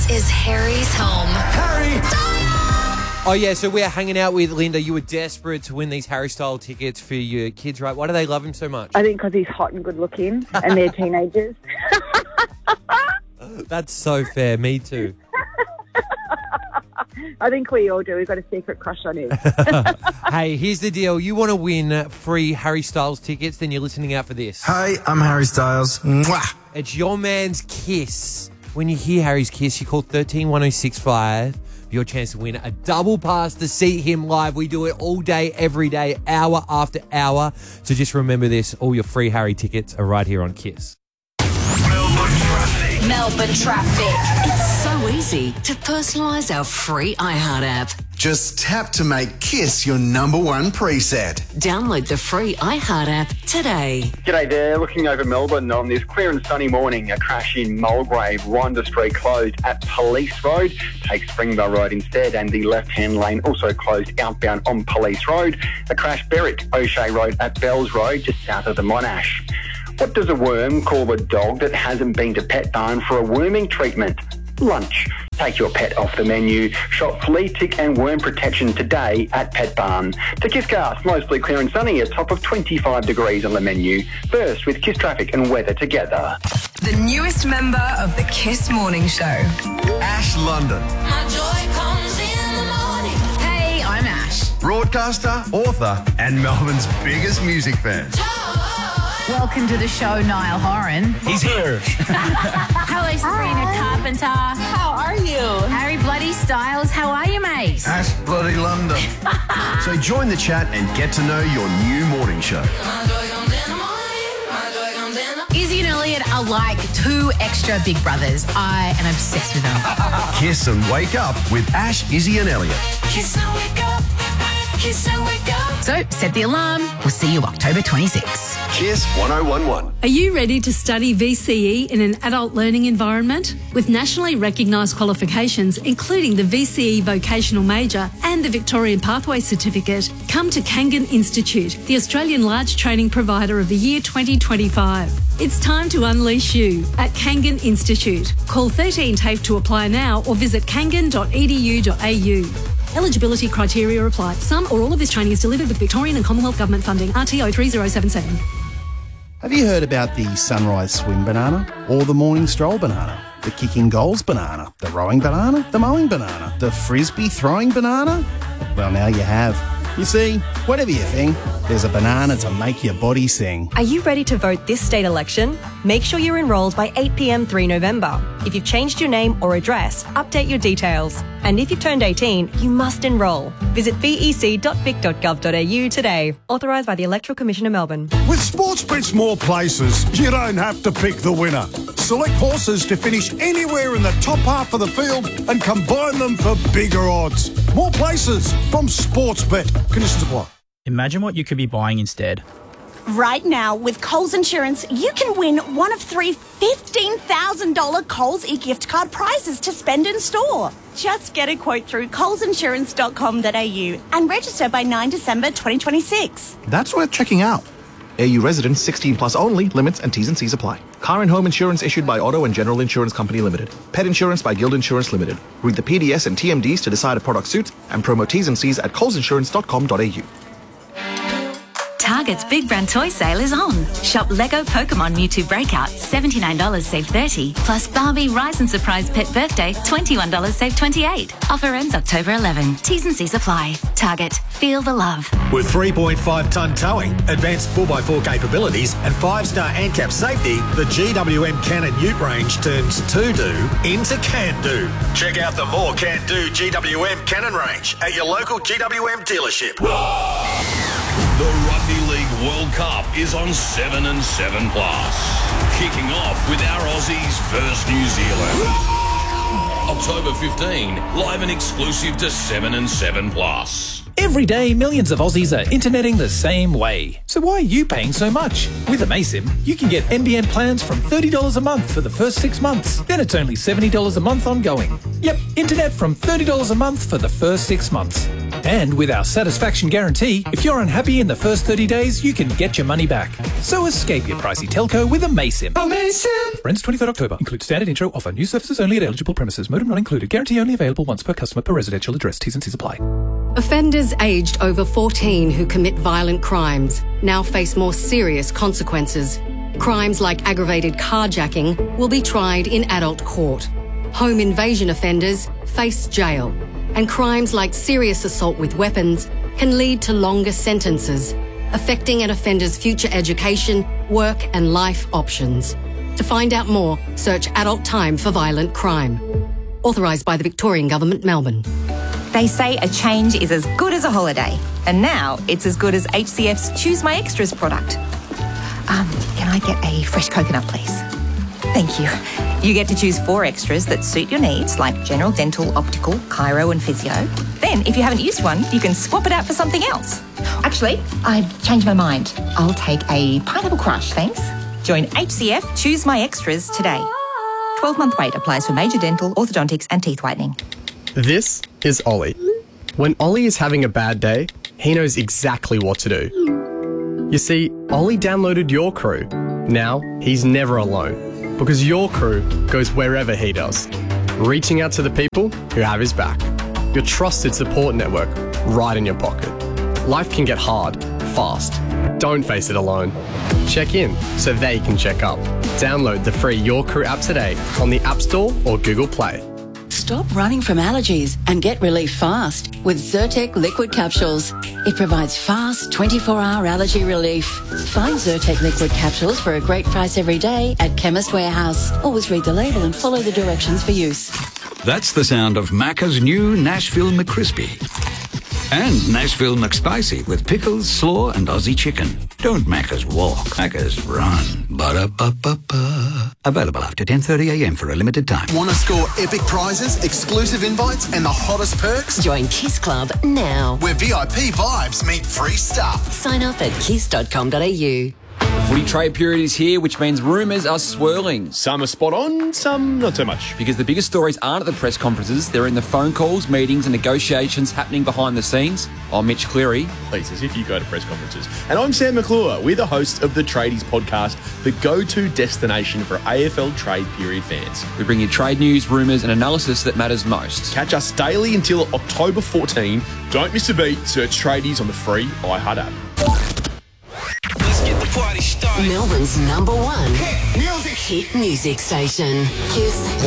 is Harry's home. Harry! Oh, yeah, so we're hanging out with Linda. You were desperate to win these Harry Style tickets for your kids, right? Why do they love him so much? I think because he's hot and good looking and they're teenagers. That's so fair. Me too. I think we all do. We've got a secret crush on him. Hey, here's the deal. You want to win free Harry Styles tickets, then you're listening out for this. Hey, I'm Harry Styles. Mwah! It's your man's kiss. When you hear Harry's kiss, you call 131065 for your chance to win a double pass to see him live. We do it all day, every day, hour after hour. So just remember this. All your free Harry tickets are right here on Kiss. Melbourne traffic. It's so easy to personalise our free iHeart app. Just tap to make Kiss your number one preset. Download the free iHeart app today. G'day there. Looking over Melbourne on this clear and sunny morning. A crash in Mulgrave, Rhonda Street closed at Police Road. Take Springvale Road instead, and the left-hand lane also closed outbound on Police Road. A crash Berwick, O'Shea Road at Bells Road, just south of the Monash. What does a worm call a dog that hasn't been to Pet Barn for a worming treatment? Lunch. Take your pet off the menu. Shop flea, tick and worm protection today at Pet Barn. To Kisscast, mostly clear and sunny, a top of 25 degrees on the menu. First with Kiss traffic and weather together. The newest member of the Kiss Morning Show. Ash London, My joy comes in the morning. Hey, I'm Ash. broadcaster, author, and Melbourne's biggest music fan. Welcome to the show, Niall Horan. He's here. Hello, Sabrina Carpenter. How are you? Harry Bloody Styles, how are you, mate? Ash Bloody London. So join the chat and get to know your new morning show. Izzy and Elliot are like two extra big brothers. I am obsessed with them. Kiss and wake up with Ash, Izzy and Elliot. Kiss and wake up. Kiss and wake up. So set the alarm. We'll see you October 26. Kiss 1011. Are you ready to study VCE in an adult learning environment? With nationally recognised qualifications, including the VCE Vocational Major and the Victorian Pathway Certificate, come to Kangan Institute, the Australian large training provider of the year 2025. It's time to unleash you at Kangan Institute. Call 13 TAFE to apply now or visit kangan.edu.au. Eligibility criteria apply. Some or all of this training is delivered with Victorian and Commonwealth Government funding. RTO 3077. Have you heard about the sunrise swim banana or the morning stroll banana? The kicking goals banana, the rowing banana, the mowing banana, the frisbee throwing banana? Well, now you have. You see, whatever you think, there's a banana to make your body sing. Are you ready to vote this state election? Make sure you're enrolled by 8 p.m. 3 November. If you've changed your name or address, update your details. And if you've turned 18, you must enrol. Visit vec.vic.gov.au today. Authorised by the Electoral Commission of Melbourne. With Sportsbet's more places, you don't have to pick the winner. Select horses to finish anywhere in the top half of the field and combine them for bigger odds. More places from Sportsbet. Conditions apply. Imagine what you could be buying instead. Right now, with Coles Insurance, you can win one of 3 $15,000 Coles e-gift card prizes to spend in store. Just get a quote through colesinsurance.com.au and register by 9 December 2026. That's worth checking out. AU residents 16 plus only. Limits and T's and C's apply. Car and home insurance issued by Auto and General Insurance Company Limited. Pet insurance by Guild Insurance Limited. Read the PDS and TMDs to decide a product suits and promo T's and C's at colesinsurance.com.au. Target's Big Brand Toy Sale is on. Shop Lego Pokemon Mewtwo Breakout, $79 save $30. Plus Barbie Rise and Surprise Pet Birthday, $21 save $28. Offer ends October 11. T's and C's apply. Target. Feel the love. With 3.5-tonne towing, advanced 4x4 capabilities and 5-star ANCAP safety, the GWM Cannon Ute range turns to-do into can-do. Check out the more can-do GWM Cannon range at your local GWM dealership. The Rugby League World Cup is on 7 and 7 Plus. Kicking off with our Aussies versus New Zealand. October 15, live and exclusive to 7 and 7 Plus. Every day, millions of Aussies are interneting the same way. So why are you paying so much? With Amaysim, you can get NBN plans from $30 a month for the first 6 months. Then it's only $70 a month ongoing. Yep, internet from $30 a month for the first 6 months. And with our satisfaction guarantee, if you're unhappy in the first 30 days, you can get your money back. So escape your pricey telco with amaysim. Amaysim! Friends, 23rd October. Include standard intro offer. New services only at eligible premises. Modem not included. Guarantee only available once per customer per residential address. T's and C's apply. Offenders aged over 14 who commit violent crimes now face more serious consequences. Crimes like aggravated carjacking will be tried in adult court. Home invasion offenders face jail. And crimes like serious assault with weapons can lead to longer sentences, affecting an offender's future education, work and life options. To find out more, search Adult Time for Violent Crime. Authorised by the Victorian Government, Melbourne. They say a change is as good as a holiday. And now it's as good as HCF's Choose My Extras product. Can I get a fresh coconut, please? Thank you. You get to choose 4 extras that suit your needs, like general dental, optical, chiro and physio. Then, if you haven't used one, you can swap it out for something else. Actually, I've changed my mind. I'll take a pineapple crush, thanks. Join HCF Choose My Extras today. 12-month wait applies for major dental, orthodontics and teeth whitening. This is Ollie. When Ollie is having a bad day, he knows exactly what to do. You see, Ollie downloaded Your Crew. Now, he's never alone, because Your Crew goes wherever he does, reaching out to the people who have his back. Your trusted support network right in your pocket. Life can get hard, fast. Don't face it alone. Check in so they can check up. Download the free Your Crew app today on the App Store or Google Play. Stop running from allergies and get relief fast with Zyrtec liquid capsules. It provides fast 24-hour allergy relief. Find Zyrtec liquid capsules for a great price every day at Chemist Warehouse. Always read the label and follow the directions for use. That's the sound of Macca's new Nashville McCrispy. And Nashville McSpicy with pickles, slaw and Aussie chicken. Don't Macca's walk, Macca's run. Ba-da-ba-ba-ba. Available after 10:30am for a limited time. Want to score epic prizes, exclusive invites and the hottest perks? Join Kiss Club now. Where VIP vibes meet free stuff. Sign up at kiss.com.au. The footy trade period is here, which means rumours are swirling. Some are spot on, some not so much. Because the biggest stories aren't at the press conferences, they're in the phone calls, meetings and negotiations happening behind the scenes. I'm Mitch Cleary. Please, as if you go to press conferences. And I'm Sam McClure. We're the hosts of the Tradies podcast, the go-to destination for AFL trade period fans. We bring you trade news, rumours and analysis that matters most. Catch us daily until October 14. Don't miss a beat. Search Tradies on the free iHeart app. Melbourne's #1 hit music station. Kiss